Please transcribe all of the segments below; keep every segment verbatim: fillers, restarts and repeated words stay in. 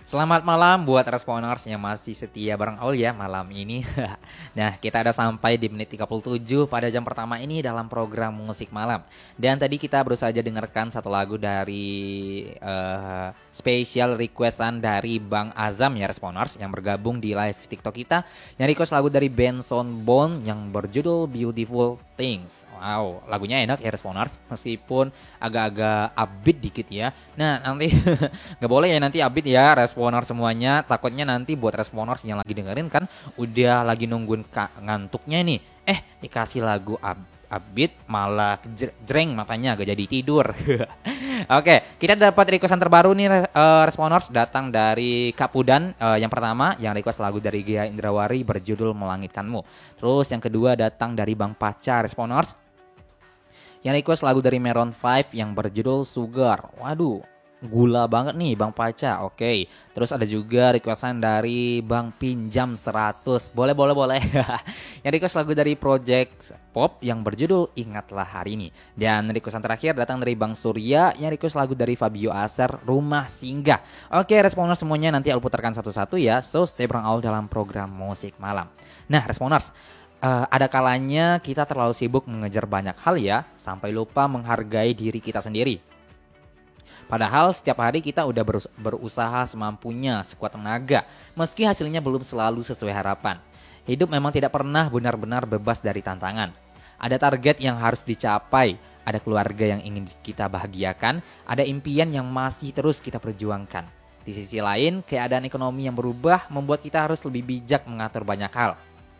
Selamat malam buat responers yang masih setia bareng Aul ya malam ini. Nah, kita ada sampai di menit tiga puluh tujuh pada jam pertama ini dalam program musik malam. Dan tadi kita baru saja dengarkan satu lagu dari uh, special requestan dari Bang Azam ya responers yang bergabung di live TikTok kita. Yang request lagu dari Benson Bone yang berjudul Beautiful Things. Wow, lagunya enak ya responers meskipun agak-agak upbeat dikit ya. Nah, nanti nggak boleh ya nanti upbeat ya responers semuanya. Takutnya nanti buat responers yang lagi dengerin kan udah lagi nungguin ngantuknya nih. Eh, dikasih lagu up, upbeat malah jreng matanya gak jadi tidur. Oke, kita dapat requestan terbaru nih uh, responers datang dari Kak Pudan. Uh, yang pertama yang request lagu dari Gia Indrawari berjudul Melangitkanmu. Terus yang kedua datang dari Bang Pacar responers yang request lagu dari Maroon lima yang berjudul Sugar. Waduh, gula banget nih Bang Paca. Oke. Terus ada juga requestan dari Bang Pinjam seratus. Boleh boleh boleh. Yang request lagu dari Project Pop yang berjudul Ingatlah Hari Ini. Dan requestan terakhir datang dari Bang Surya yang request lagu dari Fabio Aser Rumah Singgah. Oke, responers semuanya nanti I'll putarkan satu-satu ya. So stay bareng Aul dalam program musik malam. Nah, responers, Uh, ada kalanya kita terlalu sibuk mengejar banyak hal ya, sampai lupa menghargai diri kita sendiri. Padahal setiap hari kita udah berusaha semampunya, sekuat tenaga, meski hasilnya belum selalu sesuai harapan. Hidup memang tidak pernah benar-benar bebas dari tantangan. Ada target yang harus dicapai, ada keluarga yang ingin kita bahagiakan, ada impian yang masih terus kita perjuangkan. Di sisi lain, keadaan ekonomi yang berubah membuat kita harus lebih bijak mengatur banyak hal.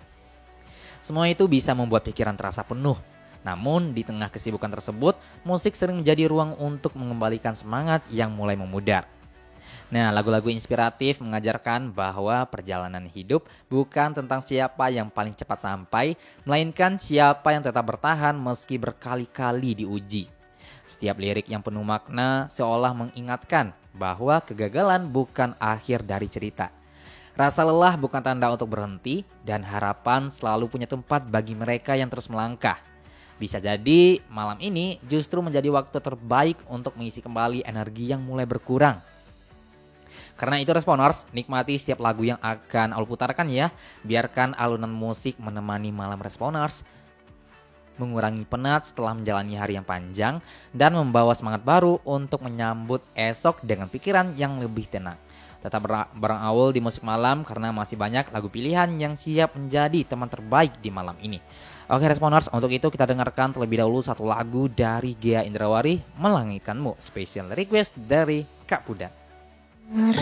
Semua itu bisa membuat pikiran terasa penuh. Namun di tengah kesibukan tersebut, musik sering menjadi ruang untuk mengembalikan semangat yang mulai memudar. Nah, lagu-lagu inspiratif mengajarkan bahwa perjalanan hidup bukan tentang siapa yang paling cepat sampai, melainkan siapa yang tetap bertahan meski berkali-kali diuji. Setiap lirik yang penuh makna seolah mengingatkan bahwa kegagalan bukan akhir dari cerita. Rasa lelah bukan tanda untuk berhenti dan harapan selalu punya tempat bagi mereka yang terus melangkah. Bisa jadi malam ini justru menjadi waktu terbaik untuk mengisi kembali energi yang mulai berkurang. Karena itu responers, nikmati setiap lagu yang akan Aul putarkan ya. Biarkan alunan musik menemani malam responers, mengurangi penat setelah menjalani hari yang panjang, dan membawa semangat baru untuk menyambut esok dengan pikiran yang lebih tenang. Tetap bareng Aul di musik malam karena masih banyak lagu pilihan yang siap menjadi teman terbaik di malam ini. Oke responers, untuk itu kita dengarkan terlebih dahulu satu lagu dari Gia Indrawari, Melangitkanmu, special request dari Kak Pudan.